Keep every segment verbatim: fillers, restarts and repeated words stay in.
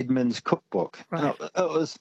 Edmund's Cookbook. Right. And it, it was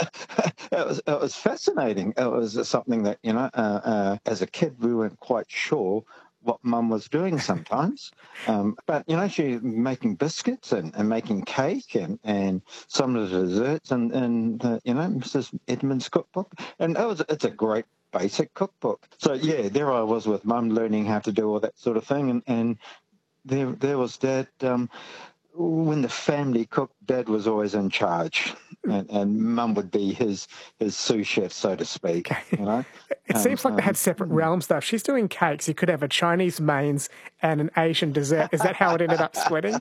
it was it was fascinating. It was something that, you know, uh, uh, as a kid we weren't quite sure what Mum was doing sometimes. Um, but, you know, she making biscuits and, and making cake and, and some of the desserts and, and uh, you know, Missus Edmund's Cookbook. And it was, it's a great basic cookbook. So, yeah, there I was with Mum learning how to do all that sort of thing. And, and there there was Dad. Um, when the family cooked, Dad was always in charge. And, and Mum would be his his sous chef, so to speak. Okay. You know, It um, seems like they um, had separate realms, though. If she's doing cakes, you could have a Chinese mains and an Asian dessert. Is that how it ended up splitting?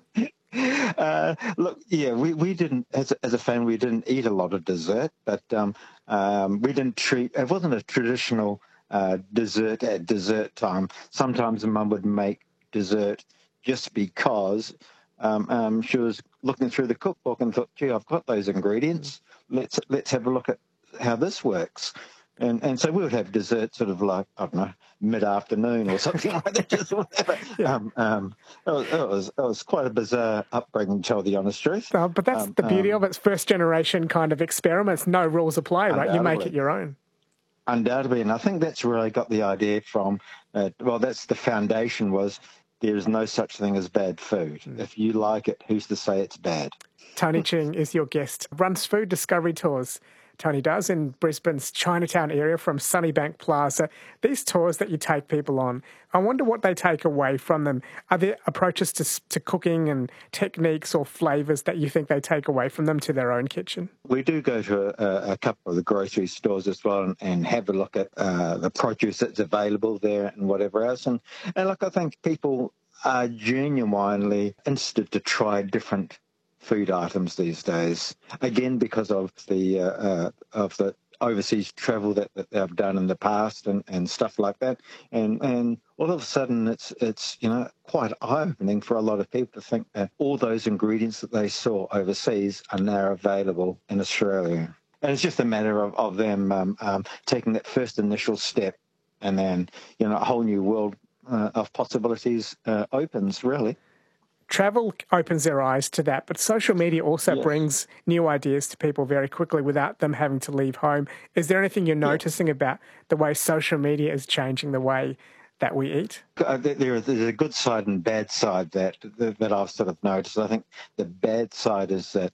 Uh, look, yeah, we, we didn't, as a, as a family, we didn't eat a lot of dessert, but um, um, we didn't treat, it wasn't a traditional uh, dessert at dessert time. Sometimes Mum would make dessert just because um, um, she was looking through the cookbook and thought, gee, I've got those ingredients. Let's let's have a look at how this works. And and so we would have dessert sort of like, I don't know, mid-afternoon or something like that, just whatever. Yeah. Um, um, it, was, it, was, it was quite a bizarre upbringing, to tell the honest truth. Uh, but that's Um, the beauty um, of it. It's first generation kind of experiments, no rules of play, right? You make it your own. Undoubtedly, and I think that's where I got the idea from. Uh, well, that's the foundation was there is no such thing as bad food. Mm. If you like it, who's to say it's bad? Tony Ching is your guest. Runs food discovery tours. Tony does in Brisbane's Chinatown area from Sunnybank Plaza. These tours that you take people on, I wonder what they take away from them. Are there approaches to, to cooking and techniques or flavours that you think they take away from them to their own kitchen? We do go to a, a couple of the grocery stores as well and, and have a look at uh, the produce that's available there and whatever else. And, and look, I think people are genuinely interested to try different food items these days, again because of the uh, uh, of the overseas travel that, that they've done in the past and, and stuff like that, and and all of a sudden it's it's you know quite eye-opening for a lot of people to think that all those ingredients that they saw overseas are now available in Australia, and it's just a matter of of them um, um, taking that first initial step, and then you know a whole new world uh, of possibilities uh, opens really. Travel opens their eyes to that, but social media also yes. brings new ideas to people very quickly without them having to leave home. Is there anything you're noticing yeah. about the way social media is changing the way that we eat? Uh, there is a good side and bad side that, that I've sort of noticed. I think the bad side is that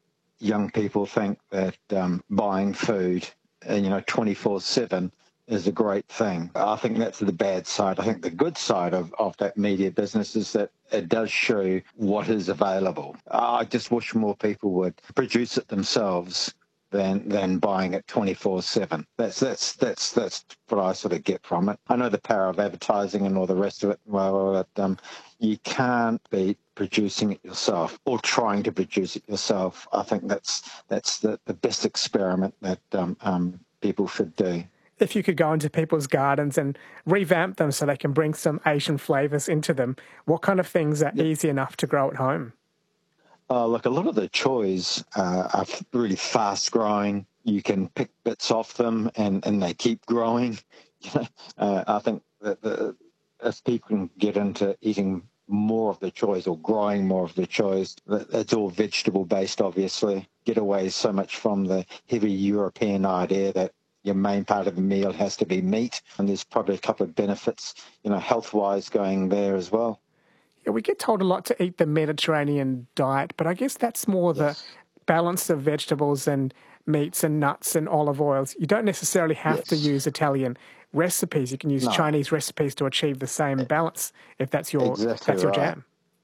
young people think that um, buying food, uh, you know, twenty-four seven is a great thing. I think that's the bad side. I think the good side of, of that media business is that it does show what is available. I just wish more people would produce it themselves than than buying it twenty-four seven. That's that's that's that's what I sort of get from it. I know the power of advertising and all the rest of it. Well, but, um, you can't be producing it yourself or trying to produce it yourself. I think that's that's the, the best experiment that um, um, people should do. If you could go into people's gardens and revamp them so they can bring some Asian flavours into them, what kind of things are yep. easy enough to grow at home? Uh, look, a lot of the choys uh, are really fast growing. You can pick bits off them and, and they keep growing. You know, uh, I think that the, if people can get into eating more of the choys or growing more of the choys, it's all vegetable based, obviously. Get away so much from the heavy European idea that your main part of the meal has to be meat, and there's probably a couple of benefits, you know, health-wise going there as well. Yeah, we get told a lot to eat the Mediterranean diet, but I guess that's more yes. the balance of vegetables and meats and nuts and olive oils. You don't necessarily have yes. to use Italian recipes. You can use no. Chinese recipes to achieve the same balance if that's your exactly that's your right. jam.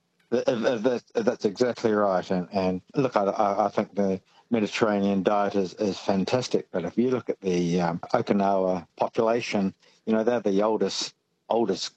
That, that's exactly right. And, and look, I, I think the Mediterranean diet is, is fantastic, but if you look at the um, Okinawa population, you know, they're the oldest, oldest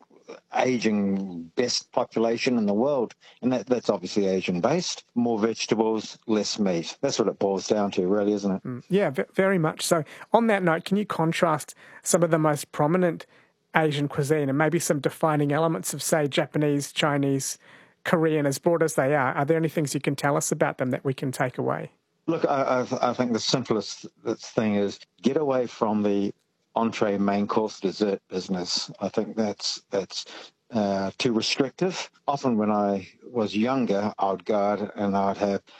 aging, best population in the world, and that, that's obviously Asian-based. More vegetables, less meat. That's what it boils down to, really, isn't it? Mm, yeah, v- very much so. On that note, can you contrast some of the most prominent Asian cuisine and maybe some defining elements of, say, Japanese, Chinese, Korean, as broad as they are? Are there any things you can tell us about them that we can take away? Look, I, I, I think the simplest thing is get away from the entree, main course, dessert business. I think that's that's uh, too restrictive. Often when I was younger, I would go out and I'd have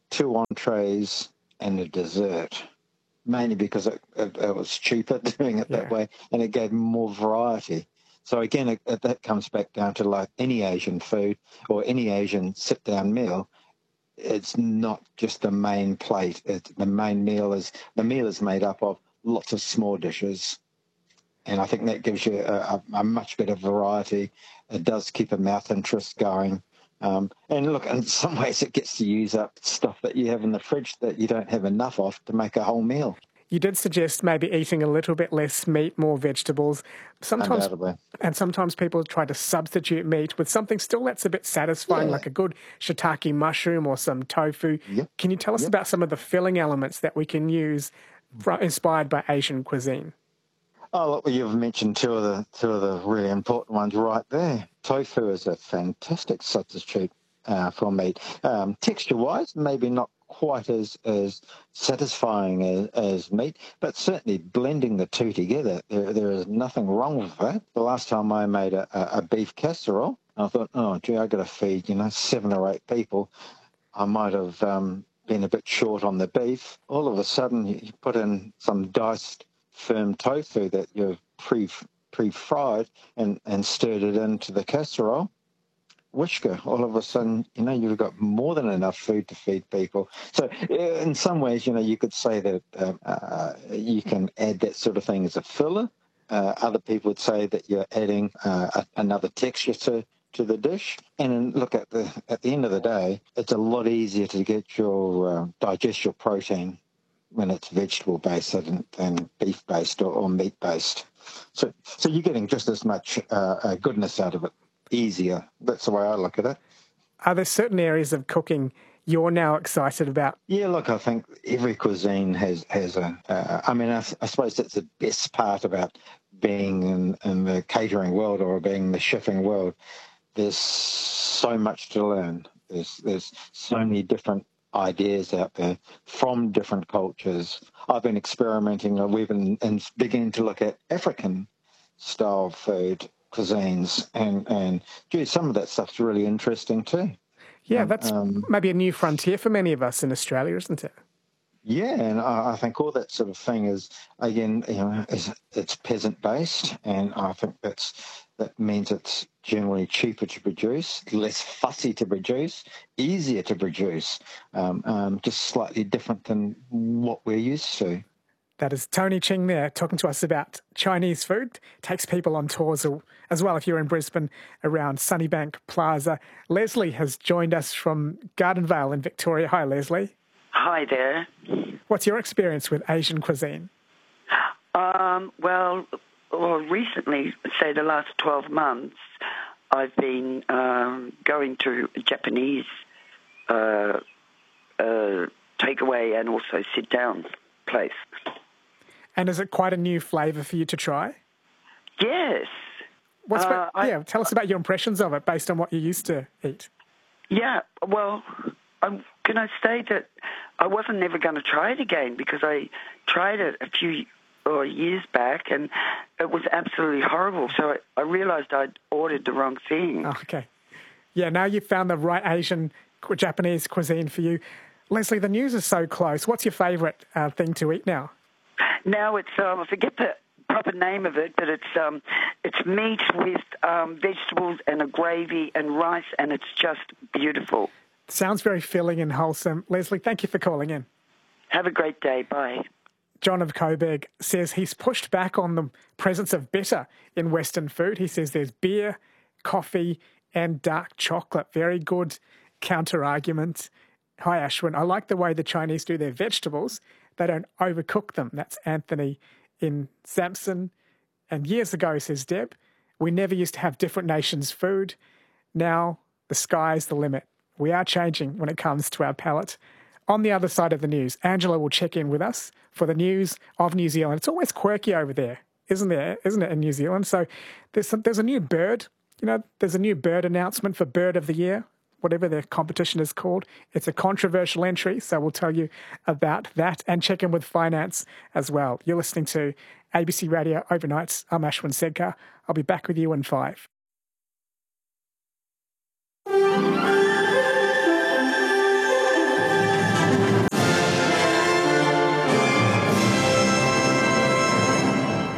two entrees and a dessert, mainly because it, it, it was cheaper doing it Yeah. that way, and it gave more variety. So again, it, it, that comes back down to like any Asian food or any Asian sit-down meal. It's not just the main plate. It, the main meal is the meal is made up of lots of small dishes, and I think that gives you a, a, a much better variety. It does keep a mouth interest going. Um, and look, in some ways, it gets to use up stuff that you have in the fridge that you don't have enough of to make a whole meal. You did suggest maybe eating a little bit less meat, more vegetables. Sometimes, Undoubtedly. and sometimes people try to substitute meat with something still that's a bit satisfying, Yeah. like a good shiitake mushroom or some tofu. Yep. Can you tell us Yep. about some of the filling elements that we can use from, inspired by Asian cuisine? Oh, look, you've mentioned two of the two of the really important ones right there. Tofu is a fantastic substitute uh, for meat. Um, texture-wise, maybe not quite as as satisfying as, as meat, but certainly blending the two together, there there is nothing wrong with that. The last time I made a, a, a beef casserole, I thought, oh, gee, I got to feed you know seven or eight people. I might have um, been a bit short on the beef. All of a sudden, you put in some diced firm tofu that you've pre pre-fried and, and stirred it into the casserole. Whisker, all of a sudden, you know, you've got more than enough food to feed people. So in some ways, you know, you could say that uh, uh, you can add that sort of thing as a filler. Uh, other people would say that you're adding uh, a, another texture to, to the dish. And look, at the at the end of the day, it's a lot easier to get your uh, digest your protein when it's vegetable-based than, than beef-based or, or meat-based. So so you're getting just as much uh, uh, goodness out of it. Easier. That's the way I look at it. Are there certain areas of cooking you're now excited about? Yeah, look, I think every cuisine has, has a... Uh, I mean, I, I suppose that's the best part about being in, in the catering world or being in the chefing world. There's so much to learn. There's, there's so many different ideas out there from different cultures. I've been experimenting, uh, we've been and beginning to look at African-style food cuisines, and, and gee, some of that stuff's really interesting too. Yeah, Um, that's um, maybe a new frontier for many of us in Australia, isn't it? Yeah, and I, I think all that sort of thing is, again, you know, is, it's peasant-based, and I think that's that means it's generally cheaper to produce, less fussy to produce, easier to produce, um, um, just slightly different than what we're used to. That is Tony Ching there talking to us about Chinese food. Takes people on tours as well if you're in Brisbane around Sunnybank Plaza. Leslie has joined us from Gardenvale in Victoria. Hi, Leslie. Hi there. What's your experience with Asian cuisine? Um, well, well, recently, say the last twelve months, I've been um, going to a Japanese uh, uh, takeaway and also sit-down place. And is it quite a new flavour for you to try? Yes. What's Uh, I- yeah, tell us about your impressions of it based on what you used to eat. Yeah, well, um, can I say that I wasn't never going to try it again because I tried it a few or years back and it was absolutely horrible. So I, I realised I'd ordered the wrong thing. Oh, okay. Yeah, now you've found the right Asian cu- Japanese cuisine for you. Leslie, the news is so close. What's your favourite uh, thing to eat now? Now it's, um, I forget the proper name of it, but it's um, it's meat with um, vegetables and a gravy and rice, and it's just beautiful. Sounds very filling and wholesome. Leslie, thank you for calling in. Have a great day. Bye. John of Coburg says he's pushed back on the presence of bitter in Western food. He says there's beer, coffee, and dark chocolate. Very good counter-argument. Hi, Ashwin. I like the way the Chinese do their vegetables. They don't overcook them. That's Anthony in Samson. And years ago, says Deb, we never used to have different nations' food. Now the sky's the limit. We are changing when it comes to our palate. On the other side of the news, Angela will check in with us for the news of New Zealand. It's always quirky over there, isn't there? Isn't it, in New Zealand? So there's some, there's a new bird. You know, there's a new bird announcement for Bird of the Year, whatever the competition is called. It's a controversial entry, so we'll tell you about that and check in with finance as well. You're listening to A B C Radio Overnights. I'm Ashwin Sedkar. I'll be back with you in five.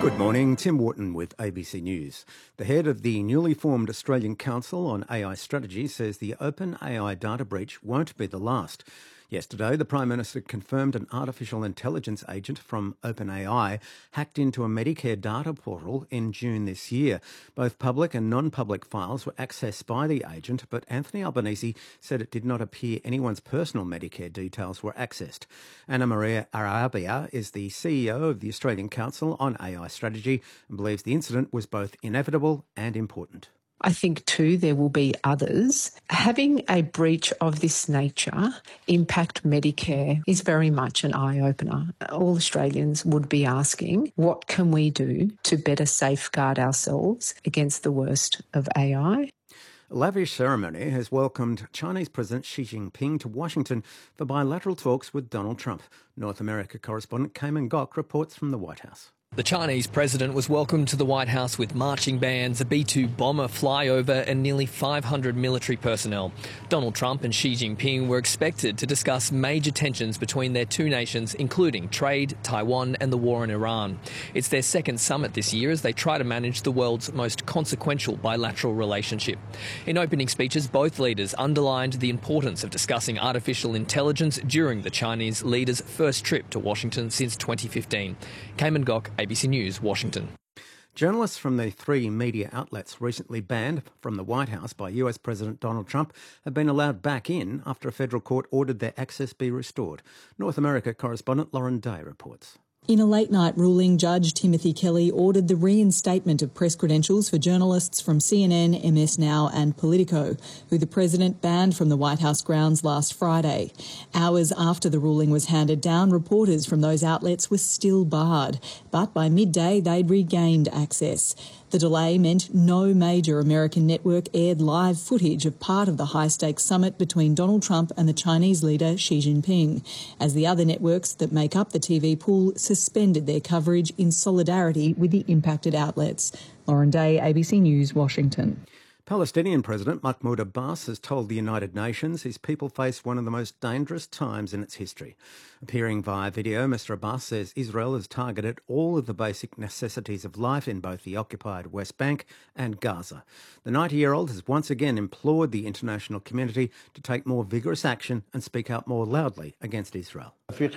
Good morning, Tim Wharton with A B C News. The head of the newly formed Australian Council on A I Strategy says the OpenAI data breach won't be the last. Yesterday, the Prime Minister confirmed an artificial intelligence agent from OpenAI hacked into a Medicare data portal in June this year. Both public and non-public files were accessed by the agent, but Anthony Albanese said it did not appear anyone's personal Medicare details were accessed. Anna Maria Arabia is the C E O of the Australian Council on A I Strategy and believes the incident was both inevitable and important. I think too there will be others. Having a breach of this nature impact Medicare is very much an eye-opener. All Australians would be asking, what can we do to better safeguard ourselves against the worst of A I? A lavish ceremony has welcomed Chinese President Xi Jinping to Washington for bilateral talks with Donald Trump. North America correspondent Cayman Gok reports from the White House. The Chinese president was welcomed to the White House with marching bands, a B two bomber flyover and nearly five hundred military personnel. Donald Trump and Xi Jinping were expected to discuss major tensions between their two nations, including trade, Taiwan and the war in Iran. It's their second summit this year as they try to manage the world's most consequential bilateral relationship. In opening speeches, both leaders underlined the importance of discussing artificial intelligence during the Chinese leader's first trip to Washington since twenty fifteen. Cayman Gok, A B C News, Washington. Journalists from the three media outlets recently banned from the White House by U S President Donald Trump have been allowed back in after a federal court ordered their access be restored. North America correspondent Lauren Day reports. In a late-night ruling, Judge Timothy Kelly ordered the reinstatement of press credentials for journalists from C N N, M S Now and Politico, who the president banned from the White House grounds last Friday. Hours after the ruling was handed down, reporters from those outlets were still barred, but by midday they'd regained access. The delay meant no major American network aired live footage of part of the high-stakes summit between Donald Trump and the Chinese leader Xi Jinping, as the other networks that make up the T V pool suspended their coverage in solidarity with the impacted outlets. Lauren Day, A B C News, Washington. Palestinian President Mahmoud Abbas has told the United Nations his people face one of the most dangerous times in its history. Appearing via video, Mister Abbas says Israel has targeted all of the basic necessities of life in both the occupied West Bank and Gaza. The ninety-year-old has once again implored the international community to take more vigorous action and speak out more loudly against Israel.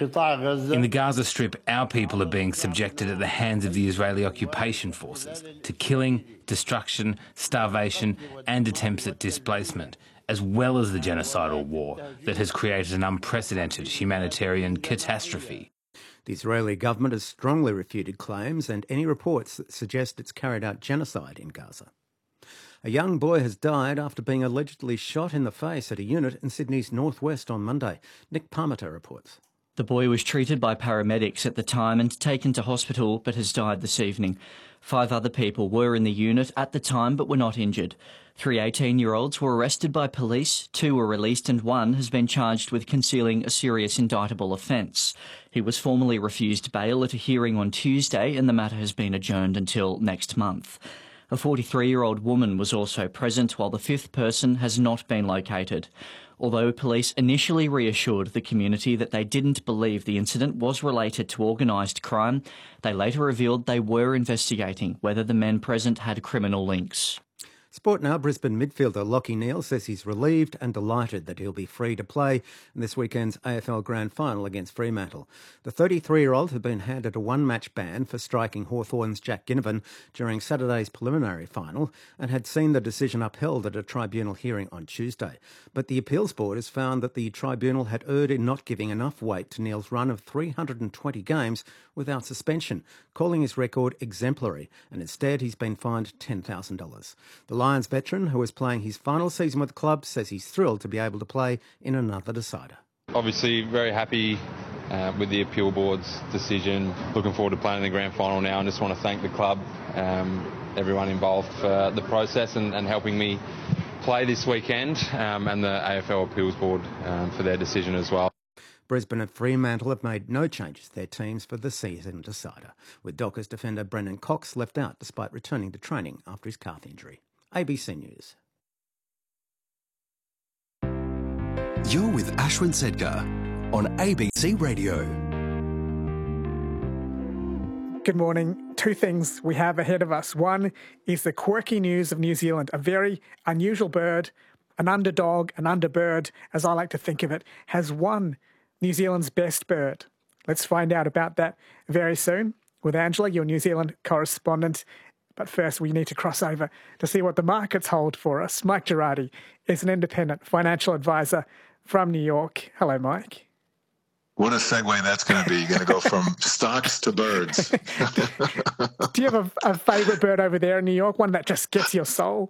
In the Gaza Strip, our people are being subjected at the hands of the Israeli occupation forces to killing, destruction, starvation and attempts at displacement, as well as the genocidal war that has created an unprecedented humanitarian catastrophe. The Israeli government has strongly refuted claims and any reports that suggest it's carried out genocide in Gaza. A young boy has died after being allegedly shot in the face at a unit in Sydney's northwest on Monday. Nick Parmiter reports. The boy was treated by paramedics at the time and taken to hospital but has died this evening. Five other people were in the unit at the time but were not injured. Three eighteen-year-olds were arrested by police, two were released and one has been charged with concealing a serious indictable offence. He was formally refused bail at a hearing on Tuesday and the matter has been adjourned until next month. A forty-three-year-old woman was also present while the fifth person has not been located. Although police initially reassured the community that they didn't believe the incident was related to organised crime, they later revealed they were investigating whether the men present had criminal links. Sport now, Brisbane midfielder Lachie Neale says he's relieved and delighted that he'll be free to play in this weekend's A F L Grand Final against Fremantle. The thirty-three-year-old had been handed a one-match ban for striking Hawthorn's Jack Ginnivan during Saturday's preliminary final and had seen the decision upheld at a tribunal hearing on Tuesday. But the appeals board has found that the tribunal had erred in not giving enough weight to Neale's run of three hundred twenty games without suspension, calling his record exemplary, and instead he's been fined ten thousand dollars. The Lions veteran, who is playing his final season with the club, says he's thrilled to be able to play in another decider. Obviously very happy uh, with the appeal board's decision. Looking forward to playing in the grand final now and just want to thank the club, um, everyone involved for the process and, and helping me play this weekend um, and the A F L appeals board um, for their decision as well. Brisbane and Fremantle have made no changes to their teams for the season decider, with Dockers defender Brendan Cox left out despite returning to training after his calf injury. A B C News. You're with Ashwin Sedgar on A B C Radio. Good morning. two things we have ahead of us. One is the quirky news of New Zealand, a very unusual bird, an underdog, an underbird, as I like to think of it, has won New Zealand's best bird. Let's find out about that very soon with Angela, your New Zealand correspondent. But first, we need to cross over to see what the markets hold for us. Mike Girardi is an independent financial advisor from New York. Hello, Mike. What a segue that's going to be. You're going to go from stocks to birds. Do you have a, a favourite bird over there in New York, one that just gets your soul?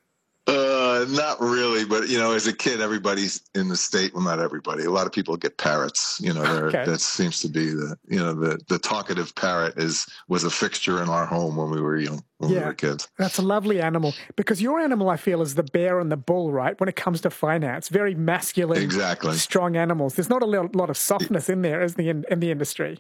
Uh, not really, but, you know, as a kid, everybody's in the state. Well, not everybody. A lot of people get parrots. You know, okay. That seems to be the, you know, the, the talkative parrot is was a fixture in our home when we were young, when yeah, we were kids. That's a lovely animal because your animal, I feel, is the bear and the bull, right? When it comes to finance, very masculine, exactly. strong animals. There's not a lot of softness in there, is there, in, in the industry?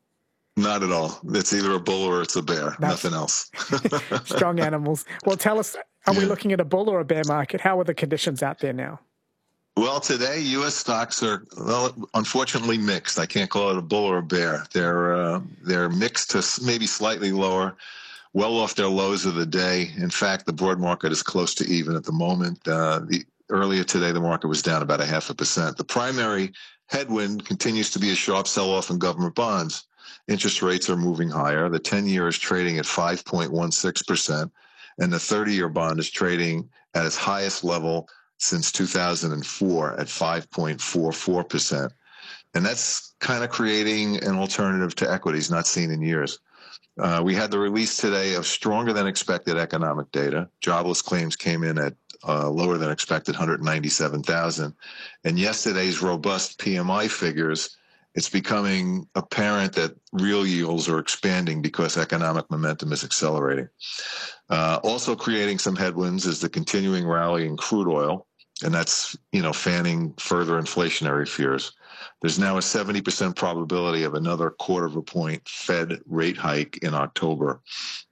Not at all. It's either a bull or it's a bear. That's nothing else. Strong animals. Well, tell us, are yeah. we looking at a bull or a bear market? How are the conditions out there now? Well, today, U S stocks are, well, unfortunately mixed. I can't call it a bull or a bear. They're, uh, they're mixed to maybe slightly lower, well off their lows of the day. In fact, the broad market is close to even at the moment. Uh, the Earlier today, the market was down about a half a percent. The primary headwind continues to be a sharp sell-off in government bonds. Interest rates are moving higher. The ten-year is trading at five point one six percent, and the thirty-year bond is trading at its highest level since two thousand four at five point four four percent. And that's kind of creating an alternative to equities not seen in years. Uh, we had the release today of stronger than expected economic data. Jobless claims came in at uh, lower than expected, one hundred ninety-seven thousand. And yesterday's robust P M I figures, it's becoming apparent that real yields are expanding because economic momentum is accelerating. Uh, also creating some headwinds is the continuing rally in crude oil, and that's, you know, fanning further inflationary fears. There's now a seventy percent probability of another quarter of a point Fed rate hike in October.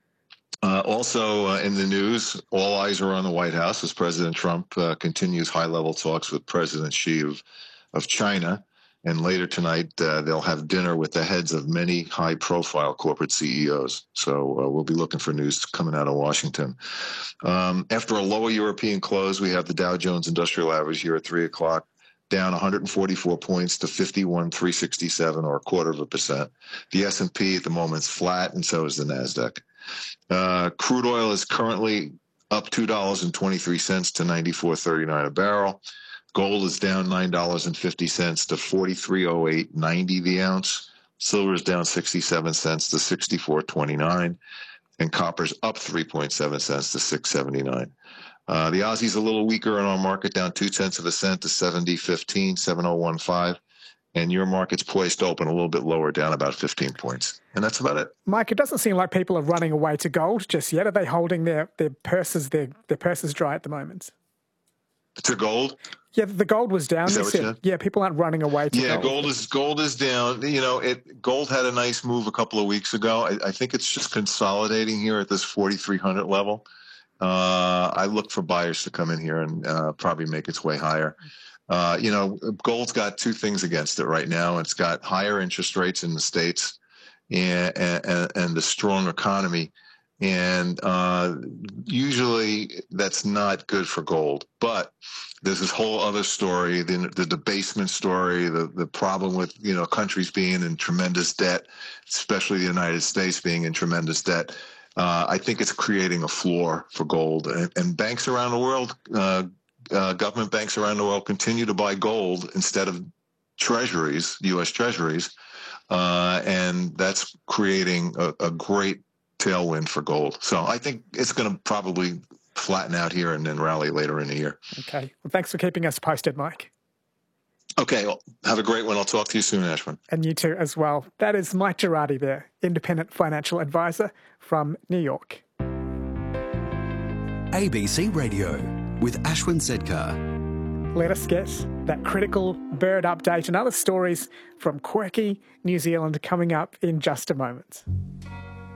Uh, also uh, in the news, all eyes are on the White House as President Trump uh, continues high-level talks with President Xi of, of China. And later tonight, uh, they'll have dinner with the heads of many high-profile corporate C E Os. So uh, we'll be looking for news coming out of Washington. Um, after a lower European close, we have the Dow Jones Industrial Average here at three o'clock, down one hundred forty-four points to fifty-one thousand three hundred sixty-seven, or a quarter of a percent. The S and P at the moment is flat, and so is the NASDAQ. Uh, crude oil is currently up two dollars and twenty-three cents to ninety-four thirty-nine a barrel. Gold is down nine dollars and fifty cents to forty-three oh eight ninety the ounce. Silver is down sixty-seven cents to sixty-four twenty-nine. And copper's up three point seven cents to six seventy-nine. Uh, the Aussie's a little weaker in our market, down two tenths of a cent to seventy fifteen, seven oh one five. And your market's poised to open a little bit lower, down about fifteen points. And that's about it. Mike, it doesn't seem like people are running away to gold just yet. Are they holding their, their purses their, their purses dry at the moment? To gold? Yeah, the gold was down. Is that you what said. you said? Yeah, people aren't running away to yeah, gold. Yeah, gold is gold is down. You know, it gold had a nice move a couple of weeks ago. I, I think it's just consolidating here at this forty-three hundred level. Uh, I look for buyers to come in here and uh, probably make its way higher. Uh, you know, gold's got two things against it right now. It's got higher interest rates in the States and, and, and the strong economy. And uh, usually that's not good for gold. But there's this whole other story, the, the debasement story, the, the problem with, you know, countries being in tremendous debt, especially the United States being in tremendous debt. Uh, I think it's creating a floor for gold. And, and banks around the world, uh, uh, government banks around the world continue to buy gold instead of treasuries, U S treasuries. Uh, and that's creating a, a great tailwind for gold. So I think it's going to probably flatten out here and then rally later in the year. Okay. Well, thanks for keeping us posted, Mike. Okay. Well, have a great one. I'll talk to you soon, Ashwin. And you too as well. That is Mike Girardi there, independent financial advisor from New York. A B C Radio with Ashwin Sedkar. Let us get that critical bird update and other stories from quirky New Zealand coming up in just a moment.